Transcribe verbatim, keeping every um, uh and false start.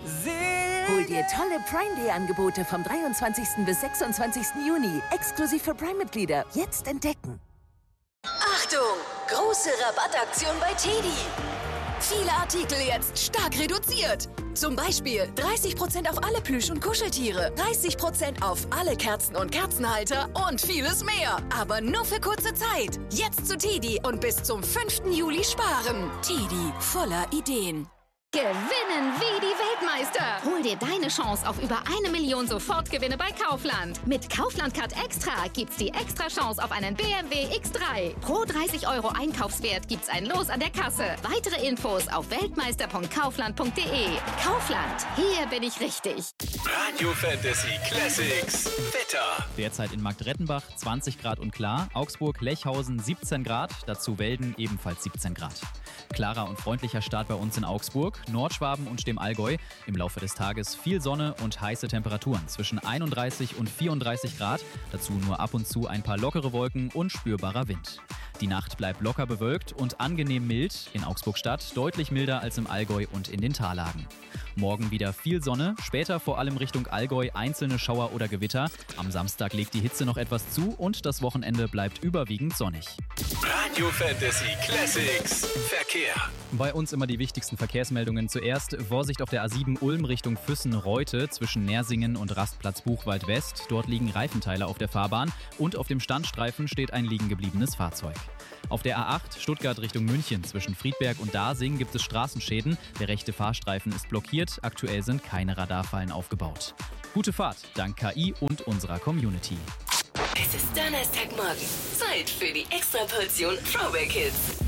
Hol dir tolle Prime Day Angebote vom dreiundzwanzigsten bis sechsundzwanzigsten Juni. Exklusiv für Prime-Mitglieder. Jetzt entdecken. Achtung! Große Rabattaktion bei Teddy. Viele Artikel jetzt stark reduziert. Zum Beispiel dreißig Prozent auf alle Plüsch- und Kuscheltiere, dreißig Prozent auf alle Kerzen und Kerzenhalter und vieles mehr. Aber nur für kurze Zeit. Jetzt zu Teddy und bis zum fünften Juli sparen. Teddy, voller Ideen. Gewinnen wie die Weltmeister. Hol dir deine Chance auf über eine Million Sofortgewinne bei Kaufland. Mit Kaufland Card Extra gibt's die extra Chance auf einen B M W X drei. Pro dreißig Euro Einkaufswert gibt's ein Los an der Kasse. Weitere Infos auf weltmeister punkt kaufland punkt de. Kaufland, hier bin ich richtig. Radio Fantasy Classics Wetter. Derzeit in Marktrettenbach zwanzig Grad und klar. Augsburg-Lechhausen siebzehn Grad. Dazu Welden ebenfalls siebzehn Grad. Klarer und freundlicher Start bei uns in Augsburg, Nordschwaben und dem Allgäu. Im Laufe des Tages viel Sonne und heiße Temperaturen zwischen einunddreißig und vierunddreißig Grad. Dazu nur ab und zu ein paar lockere Wolken und spürbarer Wind. Die Nacht bleibt locker bewölkt und angenehm mild. In Augsburg-Stadt deutlich milder als im Allgäu und in den Tallagen. Morgen wieder viel Sonne, später vor allem Richtung Allgäu einzelne Schauer oder Gewitter. Am Samstag legt die Hitze noch etwas zu und das Wochenende bleibt überwiegend sonnig. Radio Fantasy Classics Verkehr. Bei uns immer die wichtigsten Verkehrsmeldungen. Zuerst Vorsicht auf der A sieben Ulm Richtung Füssen-Reute zwischen Nersingen und Rastplatz Buchwald West. Dort liegen Reifenteile auf der Fahrbahn und auf dem Standstreifen steht ein liegen gebliebenes Fahrzeug. Auf der A acht Stuttgart Richtung München zwischen Friedberg und Dasing gibt es Straßenschäden. Der rechte Fahrstreifen ist blockiert. Aktuell sind keine Radarfallen aufgebaut. Gute Fahrt dank K I und unserer Community. Es ist Donnerstagmorgen. Zeit für die Extraportion Throwback Hits.